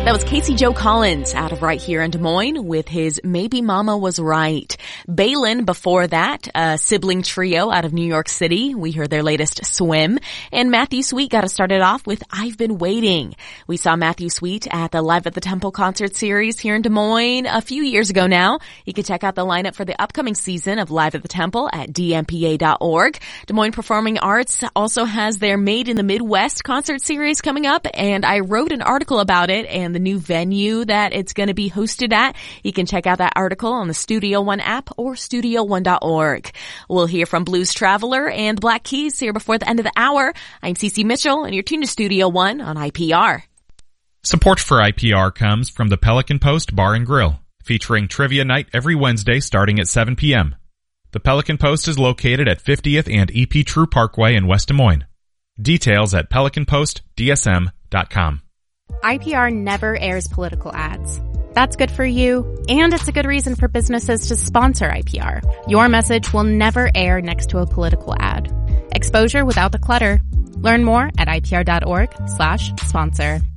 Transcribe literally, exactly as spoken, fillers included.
That was Casey Joe Collins out of right here in Des Moines with his Maybe Mama Was Right. Balin before that, a sibling trio out of New York City. We heard their latest Swim. And Matthew Sweet got us started off with I've Been Waiting. We saw Matthew Sweet at the Live at the Temple concert series here in Des Moines a few years ago now. You can check out the lineup for the upcoming season of Live at the Temple at d m p a dot org. Des Moines Performing Arts also has their Made in the Midwest concert series coming up, and I wrote an article about it and the new venue that it's going to be hosted at. You can check out that article on the Studio One app or studio one dot org. We'll hear from Blues Traveler and Black Keys here before the end of the hour. I'm Cece Mitchell, and you're tuned to Studio One on I P R. Support for I P R comes from the Pelican Post Bar and Grill, featuring trivia night every Wednesday starting at seven p.m. The Pelican Post is located at fiftieth and E P True Parkway in West Des Moines. Details at pelican post d s m dot com. I P R never airs political ads. That's good for you, and it's a good reason for businesses to sponsor I P R. Your message will never air next to a political ad. Exposure without the clutter. Learn more at I P R dot org slash sponsor.